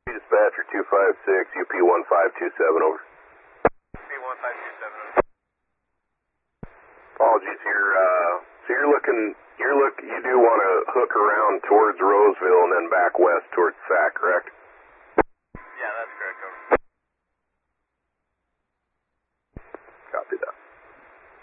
Dispatcher 256, UP 1527, over. UP 1527. Apologies, you do want to hook around towards Roseville and then back west towards Sac, correct?